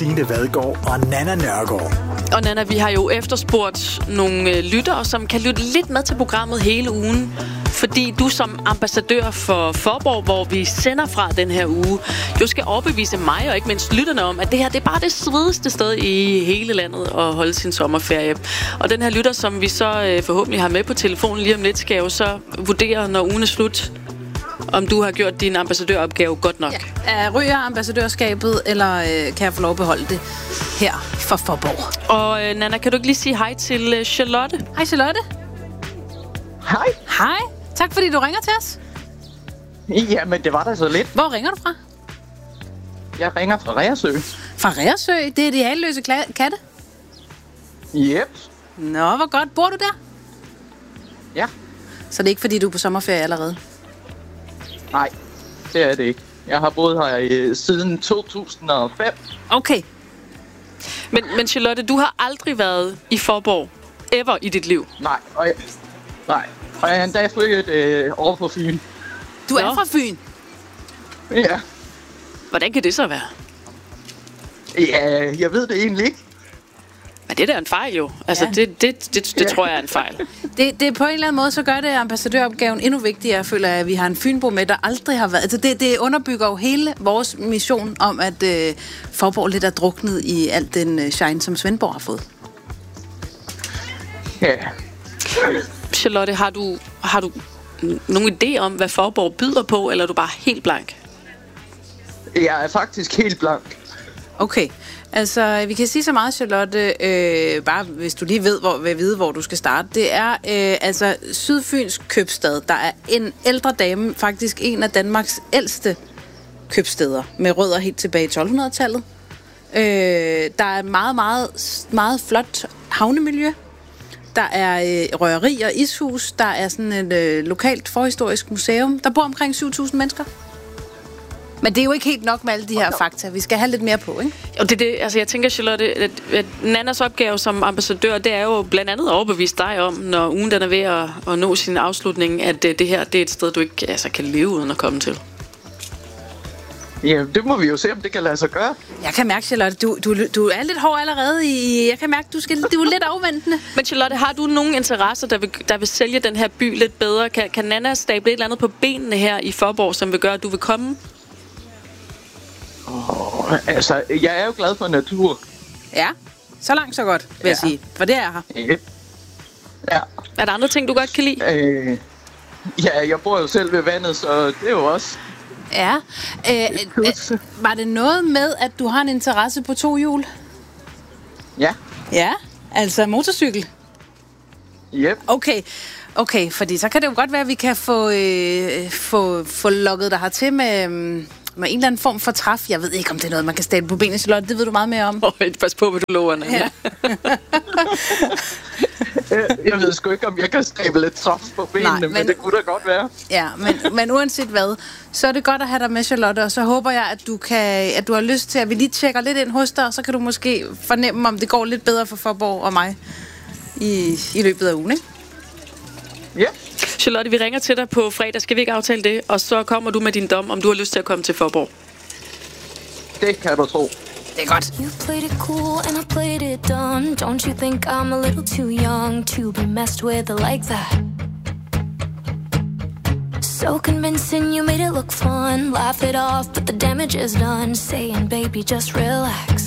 Signe Vadgaard og Nanna Nørgaard. Og Nanna, vi har jo efterspurgt nogle lyttere, som kan lytte lidt med til programmet hele ugen. Fordi du som ambassadør for Faaborg, hvor vi sender fra den her uge, jo skal overbevise mig og ikke mindst lytterne om, at det her det er bare det svedigste sted i hele landet at holde sin sommerferie. Og den her lytter, som vi så forhåbentlig har med på telefonen lige om lidt, skal jo så vurdere, når ugen er slut, om du har gjort din ambassadøropgave godt nok. Ja. Ryger ambassadørskabet, eller kan jeg få lov at beholde det her for Faaborg? Og Nanna, kan du ikke lige sige hej til Charlotte? Hej Charlotte. Hej. Hej. Tak fordi du ringer til os. Jamen, det var da så lidt. Hvor ringer du fra? Jeg ringer fra Reersø. Fra Reersø? Det er de halvløse katte? Yep. Nå, hvor godt. Bor du der? Ja. Så det er ikke, fordi du er på sommerferie allerede? Nej, det er det ikke. Jeg har boet her siden 2005. Okay. Men Charlotte, du har aldrig været i Faaborg ever i dit liv? Nej. Og jeg er endda født over på Fyn. Du er fra Fyn? Ja. Hvordan kan det så være? Ja, jeg ved det egentlig ikke. Men det er da en fejl jo. Altså, ja. det tror jeg er en fejl. Det på en eller anden måde, så gør det ambassadøropgaven endnu vigtigere, føler jeg, at vi har en Fynbo med, der aldrig har været. Altså, det underbygger jo hele vores mission om, at Faaborg lidt er druknet i alt den shine, som Svendborg har fået. Ja. Charlotte, har du nogen idé om, hvad Faaborg byder på, eller er du bare helt blank? Jeg er faktisk helt blank. Okay. Altså, vi kan sige så meget, Charlotte, bare hvis du lige vil vide, hvor du skal starte. Det er altså Sydfyns købstad. Der er en ældre dame, faktisk en af Danmarks ældste købsteder, med rødder helt tilbage i 1200-tallet. Der er et meget, meget, meget flot havnemiljø. Der er røgeri og ishus. Der er sådan et lokalt forhistorisk museum. Der bor omkring 7.000 mennesker. Men det er jo ikke helt nok med alle de her fakta. Vi skal have lidt mere på, ikke? Og det, altså jeg tænker, Charlotte, at Nannas opgave som ambassadør, det er jo blandt andet at overbevise dig om, når ugen den er ved at nå sin afslutning, at det her det er et sted, du ikke kan leve uden at komme til. Ja, det må vi jo se, om det kan lade sig gøre. Jeg kan mærke, Charlotte, du er lidt hård allerede. Jeg kan mærke, du er lidt afventende. Men Charlotte, har du nogen interesser, der vil sælge den her by lidt bedre? Kan Nanna stable et eller andet på benene her i Faaborg, som vil gøre, at du vil komme? Altså, jeg er jo glad for natur. Ja, så langt så godt, vil jeg sige. For det er her. Ja. Er der andre ting, du godt kan lide? Ja, jeg bor jo selv ved vandet, så det er jo også... Ja. Var det noget med, at du har en interesse på 2 hjul? Ja. Ja, altså motorcykel? Yep. Okay, fordi så kan det jo godt være, at vi kan få lukket dig hertil med en eller anden form for træf. Jeg ved ikke, om det er noget, man kan stable på benene, Charlotte. Det ved du meget mere om. Pas på, hvad du lover, Nanna. Ja. Jeg ved sgu ikke, om jeg kan stable lidt træf på benene, men det kunne da godt være. Ja, men uanset hvad, så er det godt at have dig med, Charlotte, og så håber jeg, at du har lyst til, at vi lige tjekker lidt ind hos dig, og så kan du måske fornemme, om det går lidt bedre for Faaborg og mig i løbet af ugen, ikke? Ja. Charlotte, vi ringer til dig på fredag. Skal vi ikke aftale det? Og så kommer du med din dom, om du har lyst til at komme til Faaborg. Det kan du tro. Det er godt. You played it cool and I played it dumb. Don't you think I'm a little too young to be messed with like that? So convincing, you made it look fun. Laugh it off, but the damage is done. Saying, baby, just relax.